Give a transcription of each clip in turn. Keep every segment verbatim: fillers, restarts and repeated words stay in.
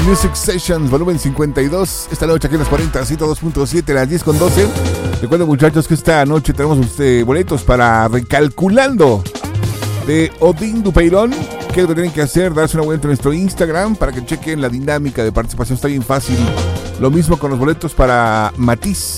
Music Sessions, volumen cincuenta y dos. Esta noche aquí en las cuarenta, ciento dos punto siete, las diez con doce. Recuerden, muchachos, que esta noche tenemos usted boletos para Recalculando de Odín Dupeirón. ¿Qué es lo que tienen que hacer? Darse una vuelta en nuestro Instagram para que chequen la dinámica de participación. Está bien fácil. Lo mismo con los boletos para Matiz,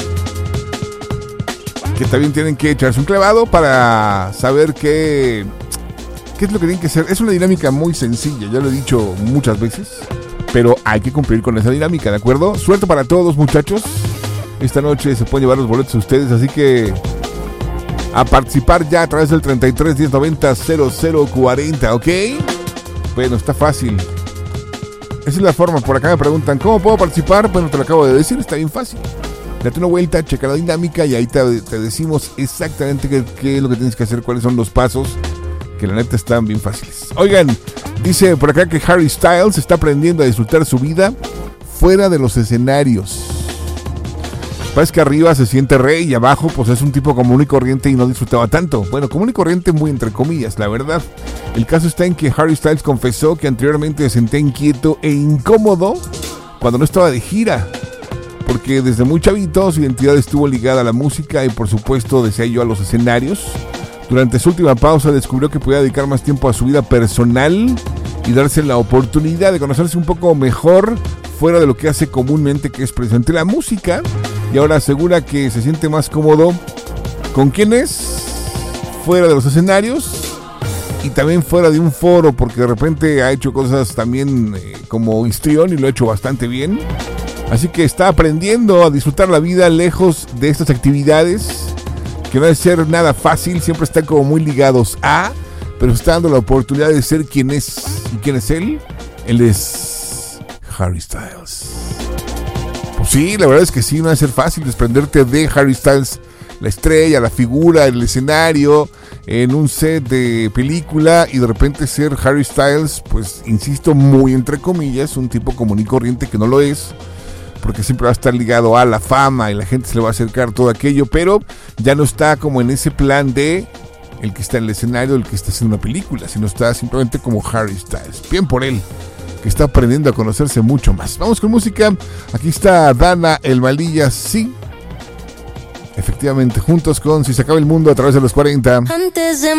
que también tienen que echarse un clavado para saber qué, qué es lo que tienen que hacer. Es una dinámica muy sencilla, ya lo he dicho muchas veces, pero hay que cumplir con esa dinámica, ¿de acuerdo? Suerte para todos, muchachos. Esta noche se pueden llevar los boletos a ustedes, así que a participar ya a través del treinta y tres, diez, noventa, cero cero cuarenta, ¿ok? Bueno, está fácil. Esa es la forma. Por acá me preguntan, ¿cómo puedo participar? Bueno, te lo acabo de decir, está bien fácil. Date una vuelta, checa la dinámica y ahí te, te decimos exactamente qué, qué es lo que tienes que hacer, cuáles son los pasos, que la neta están bien fáciles. Oigan, dice por acá que Harry Styles está aprendiendo a disfrutar su vida fuera de los escenarios. Parece que arriba se siente rey y abajo pues es un tipo común y corriente y no disfrutaba tanto. Bueno, común y corriente muy entre comillas, la verdad. El caso está en que Harry Styles confesó que anteriormente se sentía inquieto e incómodo cuando no estaba de gira, porque desde muy chavito su identidad estuvo ligada a la música y por supuesto, decía yo, a los escenarios. Durante su última pausa descubrió que podía dedicar más tiempo a su vida personal y darse la oportunidad de conocerse un poco mejor fuera de lo que hace comúnmente, que es precisamente la música. Y ahora asegura que se siente más cómodo con quienes fuera de los escenarios y también fuera de un foro, porque de repente ha hecho cosas también eh, como histrión y lo ha hecho bastante bien. Así que está aprendiendo a disfrutar la vida lejos de estas actividades, que no debe ser nada fácil, siempre están como muy ligados a, pero está dando la oportunidad de ser quien es. ¿Y quién es él? Él es Harry Styles. Pues sí, la verdad es que sí, no debe ser fácil desprenderte de Harry Styles, la estrella, la figura, el escenario, en un set de película, y de repente ser Harry Styles, pues insisto, muy entre comillas, un tipo común y corriente que no lo es, porque siempre va a estar ligado a la fama y la gente se le va a acercar todo aquello, pero ya no está como en ese plan de el que está en el escenario, el que está haciendo una película, sino está simplemente como Harry Styles. Bien por él, que está aprendiendo a conocerse mucho más. Vamos con música. Aquí está Dana El Maldilla, sí. Efectivamente, juntos con Si se acaba el mundo a través de los cuarenta. Antes de